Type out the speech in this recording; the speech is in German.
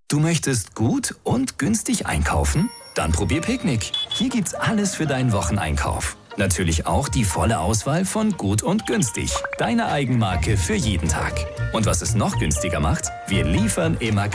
Du möchtest gut und günstig einkaufen? Dann probier Picknick. Hier gibt's alles für deinen Wocheneinkauf. Natürlich auch die volle Auswahl von Gut und Günstig. Deine Eigenmarke für jeden Tag. Und was es noch günstiger macht? Wir liefern immer